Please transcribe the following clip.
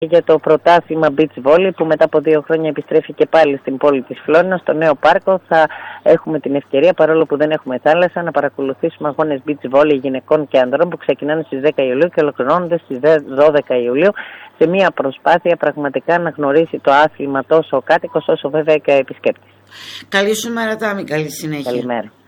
για το πρωτάθλημα beach volley που μετά από 2 χρόνια επιστρέφει και πάλι στην πόλη της Φλόρινας, στο νέο πάρκο. Θα έχουμε την ευκαιρία, παρόλο που δεν έχουμε θάλασσα, να παρακολουθήσουμε αγώνες beach volley γυναικών και ανδρών που ξεκινάνε στις 10 Ιουλίου και ολοκληρώνονται στις 12 Ιουλίου, σε μια προσπάθεια πραγματικά να γνωρίσει το άθλημα τόσο ο κάτοικος όσο βέβαια και ο επισκέπτης. Καλή σου μέρα, Τάμι, καλή συνέχεια. Καλημέρα.